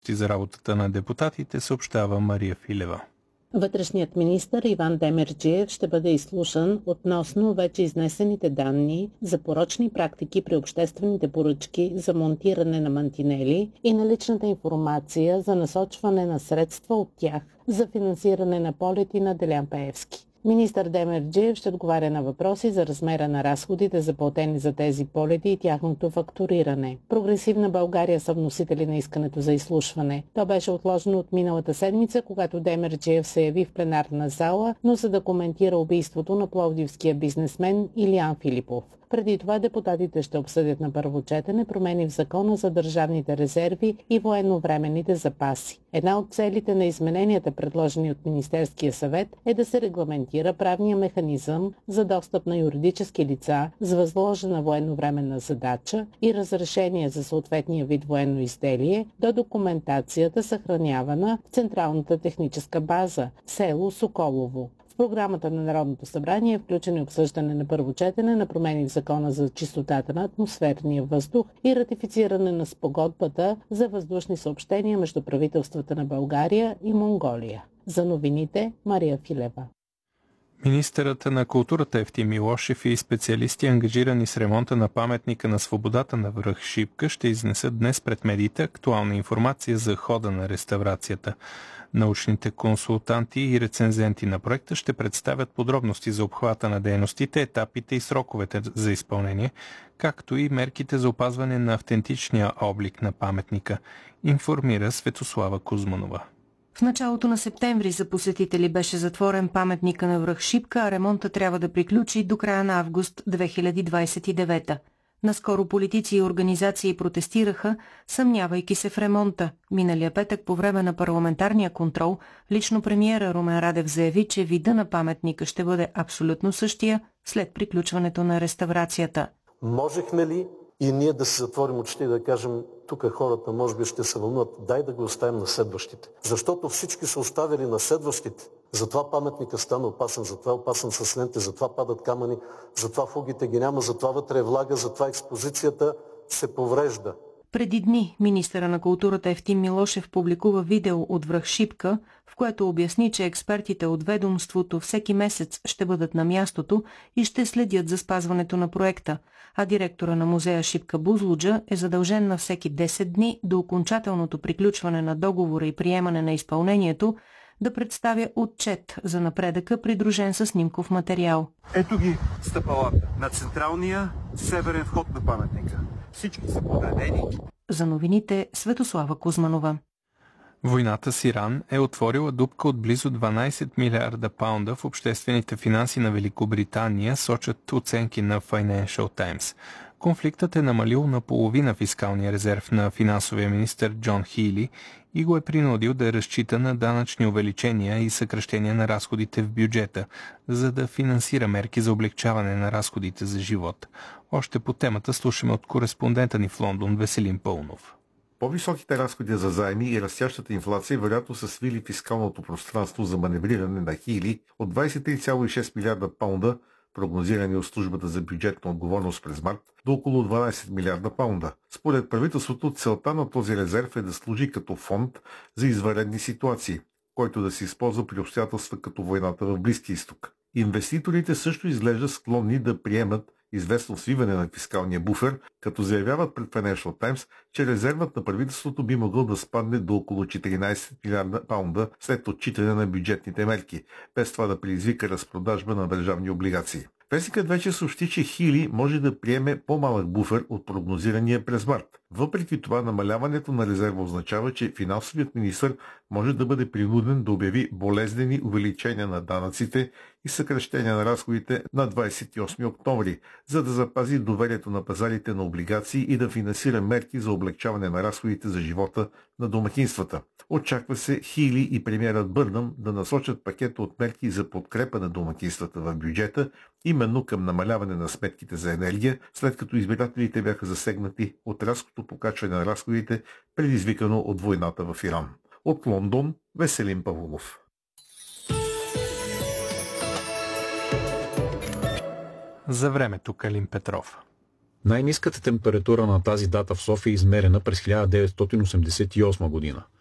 за работата на депутатите, съобщава Мария Филева. Вътрешният министър Иван Демерджиев ще бъде изслушан относно вече изнесените данни за порочни практики при обществените поръчки за монтиране на мантинели и наличната информация за насочване на средства от тях за финансиране на полети на Делян Пеевски. Министър Демерджиев ще отговаря на въпроси за размера на разходите, заплатени за тези полети и тяхното фактуриране. Прогресивна България са вносители на искането за изслушване. То беше отложено от миналата седмица, когато Демерджиев се яви в пленарна зала, но за да коментира убийството на пловдивския бизнесмен Илиян Филипов. Преди това депутатите ще обсъдят на първо четене промени в Закона за държавните резерви и военновременните запаси. Една от целите на измененията, предложени от Министерския съвет, е да се регламентира правния механизъм за достъп на юридически лица с възложена военновременна задача и разрешение за съответния вид военно изделие до документацията, съхранявана в Централната техническа база, село Соколово. В програмата на Народното събрание е включено обсъждане на първо четене на промени в Закона за чистотата на атмосферния въздух и ратифициране на спогодбата за въздушни съобщения между правителствата на България и Монголия. За новините Мария Филева. Министърът на културата Евтим Милошев и специалисти, ангажирани с ремонта на паметника на свободата на връх Шипка, ще изнесат днес пред медиите актуална информация за хода на реставрацията. Научните консултанти и рецензенти на проекта ще представят подробности за обхвата на дейностите, етапите и сроковете за изпълнение, както и мерките за опазване на автентичния облик на паметника, информира Светослава Кузманова. В началото на септември за посетители беше затворен паметника на връх Шипка, а ремонта трябва да приключи до края на август 2029. Наскоро политици и организации протестираха, съмнявайки се в ремонта. Миналия петък по време на парламентарния контрол, лично премиера Румен Радев заяви, че вида на паметника ще бъде абсолютно същия след приключването на реставрацията. Можехме ли и ние да се затворим очите и да кажем, тук хората може би ще се вълнуват, дай да го оставим на следващите. Защото всички са оставили на следващите. Затова паметника стана опасен, затова е опасен с ленти, затова падат камъни, затова фугите ги няма, затова вътре е влага, затова експозицията се поврежда. Преди дни министъра на културата Евтим Милошев публикува видео от връх Шипка, в което обясни, че експертите от ведомството всеки месец ще бъдат на мястото и ще следят за спазването на проекта, а директора на музея Шипка Бузлуджа е задължен на всеки 10 дни до окончателното приключване на договора и приемане на изпълнението да представя отчет за напредъка, придружен със снимков материал. Ето ги стъпалата на централния северен вход на паметника. Всички са подредени. За новините Светослава Кузманова. Войната с Иран е отворила дупка от близо 12 милиарда паунда в обществените финанси на Великобритания, сочат оценки на Financial Times. Конфликтът е намалил наполовина фискалния резерв на финансовия министър Джон Хили и го е принудил да разчита на данъчни увеличения и съкращения на разходите в бюджета, за да финансира мерки за облегчаване на разходите за живот. Още по темата слушаме от кореспондента ни в Лондон Веселин Пълнов. По-високите разходи за заеми и растящата инфлация вероятно са свили фискалното пространство за маневриране на Хили от 23,6 милиарда паунда, прогнозирани от службата за бюджетна отговорност през март, до около 12 милиарда паунда. Според правителството, целта на този резерв е да служи като фонд за извънредни ситуации, който да се използва при обстоятелства като войната в Близкия изток. Инвеститорите също изглеждат склонни да приемат известно свиване на фискалния буфер, като заявяват пред Financial Times, че резервът на правителството би могъл да спадне до около 14 милиарда паунда след отчитане на бюджетните мерки, без това да предизвика разпродажба на държавни облигации. Вестникът вече съобщи, че Хили може да приеме по-малък буфер от прогнозирания през март. Въпреки това, намаляването на резерва означава, че финансовият министър може да бъде принуден да обяви болезнени увеличения на данъците и съкращения на разходите на 28 октомври, за да запази доверието на пазарите на облигации и да финансира мерки за облегчаване на разходите за живота на домакинствата. Очаква се Хили и премиерът Бърнъм да насочат пакета от мерки за подкрепа на домакинствата в бюджета, именно към намаляване на сметките за енергия, след като избирателите бяха засегнати от рязкото покачване на разходите, предизвикано от войната в Иран. От Лондон Веселин Павлов. За времето Калин Петров. Най-ниската температура на тази дата в София е измерена през 1988 година.